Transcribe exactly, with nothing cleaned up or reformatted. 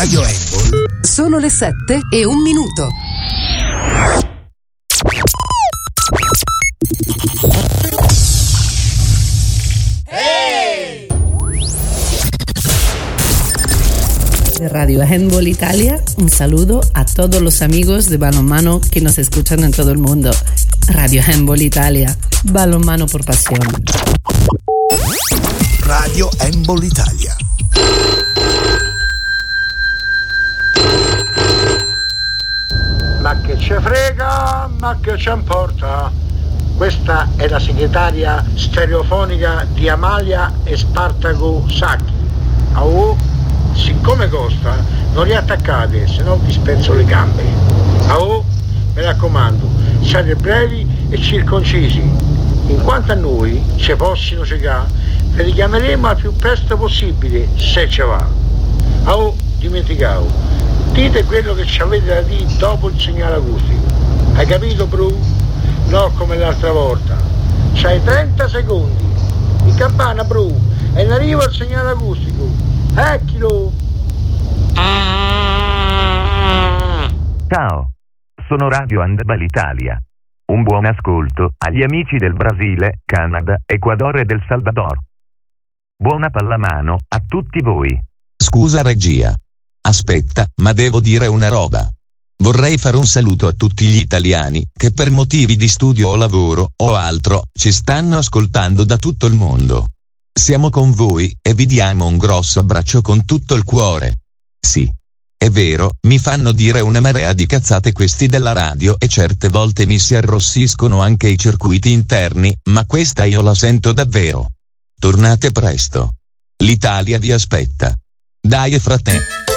Radio Handball. Sono le sette e un minuto. Hey! De Radio Handball Italia, un saludo a todos los amigos de balonmano que nos escuchan en todo el mundo. Radio Handball Italia, balonmano por pasión. Radio Handball Italia. Ma che ce frega, ma che ce importa. Questa è la segretaria stereofonica di Amalia e Spartaco Sacchi. Au, siccome costa, non riattaccate, se no vi spezzo le gambe. Au, mi raccomando, siate brevi e circoncisi. In quanto a noi, se possino cegare, vi richiameremo al più presto possibile, se ce va. Au, dimenticavo. Dite quello che ci avete da dire dopo il segnale acustico. Hai capito, Bru? No, come l'altra volta. C'hai trenta secondi. In campana, Bru. E in arrivo il segnale acustico. Ecchilo! Ciao. Sono Radio Handball Italia. Un buon ascolto agli amici del Brasile, Canada, Ecuador e del Salvador. Buona pallamano a tutti voi. Scusa regia. Aspetta, ma devo dire una roba. Vorrei fare un saluto a tutti gli italiani che per motivi di studio o lavoro o altro ci stanno ascoltando da tutto il mondo. Siamo con voi e vi diamo un grosso abbraccio con tutto il cuore. Sì, è vero, mi fanno dire una marea di cazzate questi della radio e certe volte mi si arrossiscono anche i circuiti interni, ma questa io la sento davvero. Tornate presto. L'Italia vi aspetta. Dai frate.